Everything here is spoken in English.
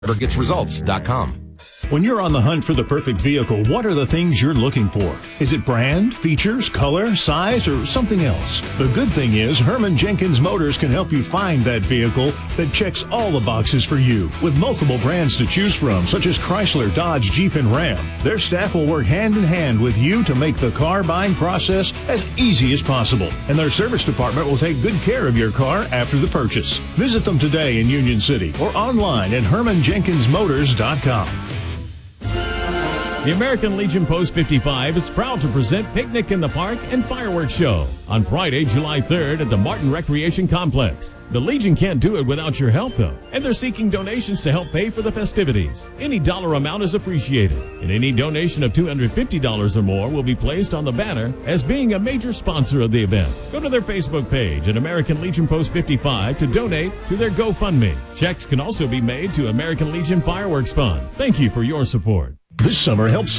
GetsResults.com. When you're on the hunt for the perfect vehicle, what are the things you're looking for? Is it brand, features, color, size, or something else? The good thing is Herman Jenkins Motors can help you find that vehicle that checks all the boxes for you. With multiple brands to choose from, such as Chrysler, Dodge, Jeep, and Ram, their staff will work hand in hand with you to make the car buying process as easy as possible. And their service department will take good care of your car after the purchase. Visit them today in Union City or online at HermanJenkinsMotors.com. The American Legion Post 55 is proud to present Picnic in the Park and Fireworks Show on Friday, July 3rd at the Martin Recreation Complex. The Legion can't do it without your help, though, and they're seeking donations to help pay for the festivities. Any dollar amount is appreciated, and any donation of $250 or more will be placed on the banner as being a major sponsor of the event. Go to their Facebook page at American Legion Post 55 to donate to their GoFundMe. Checks can also be made to American Legion Fireworks Fund. Thank you for your support. This summer, help